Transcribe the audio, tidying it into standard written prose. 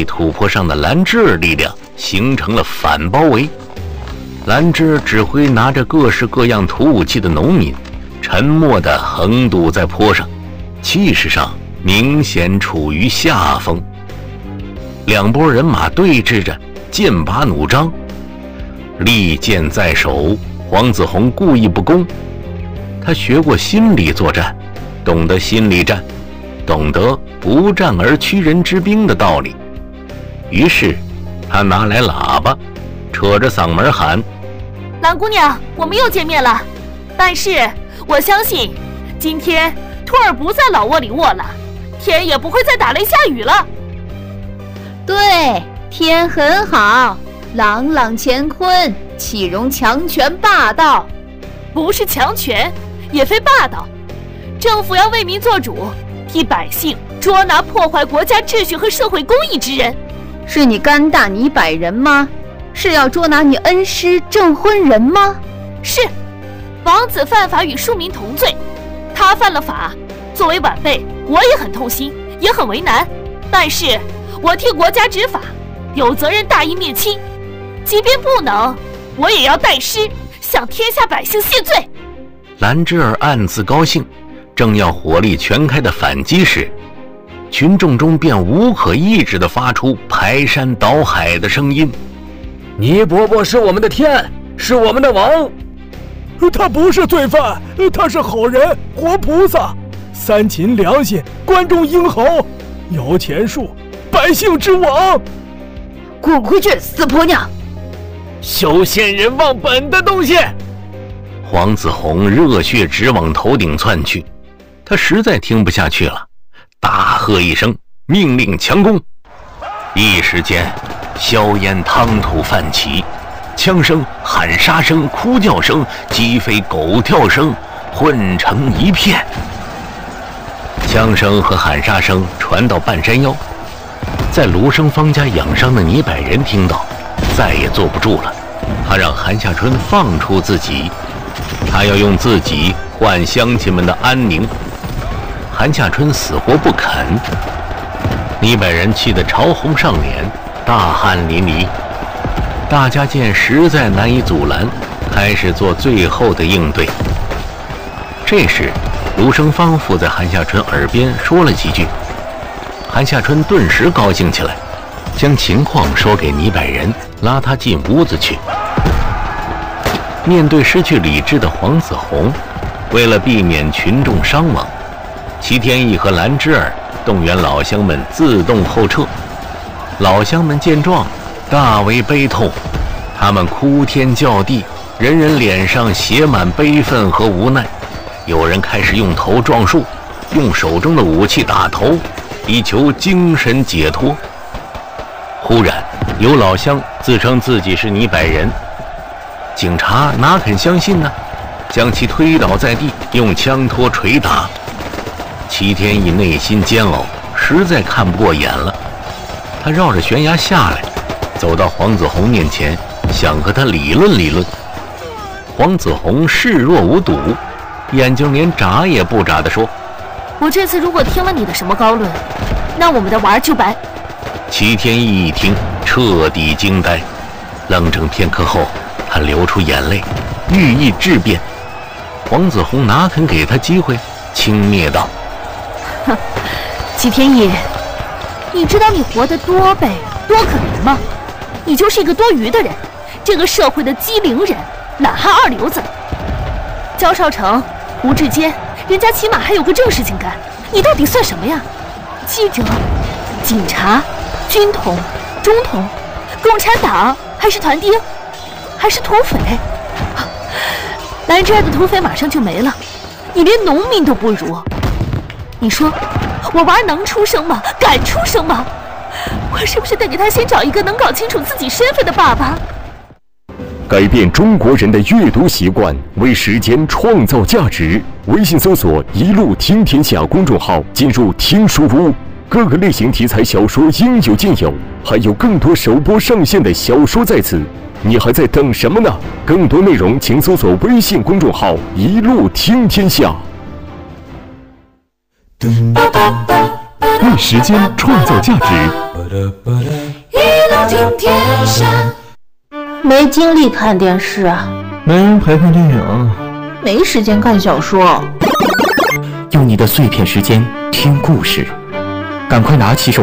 对土坡上的兰芝儿力量形成了反包围。兰芝儿指挥拿着各式各样土武器的农民，沉默地横堵在坡上，气势上明显处于下风。两拨人马对峙着，剑拔弩张，利剑在手。黄子弘故意不攻，他学过心理作战，懂得心理战，懂得不战而屈人之兵的道理。于是他拿来喇叭，扯着嗓门喊： 蓝姑娘，我们又见面了。但是我相信今天兔儿不在老窝里卧了，天也不会再打雷下雨了。 对，天很好，朗朗乾坤，岂容强权霸道？ 不是强权，也非霸道，政府要为民做主，替百姓捉拿破坏国家秩序和社会公义之人。 是你肝大你百人吗？是要捉拿你恩师郑昏人吗？ 是，王子犯法与庶民同罪，他犯了法，作为晚辈，我也很痛心，也很为难。但是我替国家执法，有责任大义灭亲，即便不能，我也要代师，向天下百姓谢罪。 兰芝儿暗自高兴，正要火力全开的反击时，群众中便无可抑制地发出排山倒海的声音： 倪伯伯是我们的天，是我们的王。 他不是罪犯，他是好人，活菩萨，三秦良心，关中英豪，摇钱树，百姓之王。 滚回去，死婆娘！ 修仙人忘本的东西！ 黄子弘热血直往头顶窜去，他实在听不下去了，大喝一声，命令强攻。一时间，硝烟汤土泛起，枪声、喊杀声、哭叫声、鸡飞狗跳声混成一片。枪声和喊杀声传到半山腰，在卢生方家养伤的倪百人听到，再也坐不住了。他让韩夏春放出自己，他要用自己换乡亲们的安宁。韩夏春死活不肯，倪百人气得潮红上脸，大汗淋漓。大家见实在难以阻拦，开始做最后的应对。这时卢生方附在韩夏春耳边说了几句，韩夏春顿时高兴起来，将情况说给倪百人，拉他进屋子去。面对失去理智的黄子弘，为了避免群众伤亡，齐天义和兰芝儿动员老乡们自动后撤。老乡们见状大为悲痛，他们哭天叫地，人人脸上写满悲愤和无奈。有人开始用头撞树，用手中的武器打头，以求精神解脱。忽然有老乡自称自己是倪百人，警察哪肯相信呢？将其推倒在地，用枪托捶打。齐天义内心煎熬，实在看不过眼了，他绕着悬崖下来，走到黄子弘面前，想和他理论理论。黄子弘视若无睹，眼睛连眨也不眨地说： 我这次如果听了你的什么高论，那我们的娃就白。 齐天义一听，彻底惊呆，愣怔片刻后，他流出眼泪，欲意质辩。黄子弘哪肯给他机会，轻蔑道： 哼，齐天义，你知道你活得多悲多可怜吗？你就是一个多余的人，这个社会的机灵人，懒汉二流子。焦少成、胡志坚，人家起码还有个正事情干，你到底算什么呀？记者、警察、军统、中统、共产党，还是团丁，还是土匪？兰芝儿的土匪马上就没了，你连农民都不如。你说我娃能出生吗？敢出生吗？我是不是得给他先找一个能搞清楚自己身份的爸爸？ 改变中国人的阅读习惯，为时间创造价值。微信搜索“一路听天下”公众号，进入听书屋，各个类型题材小说应有尽有，还有更多首播上线的小说在此。你还在等什么呢？更多内容请搜索微信公众号“一路听天下”。为时间创造价值， 路听天下。 没精力看电视啊， 没人陪看电影， 没时间看小说。 用你的碎片时间听故事，赶快拿起手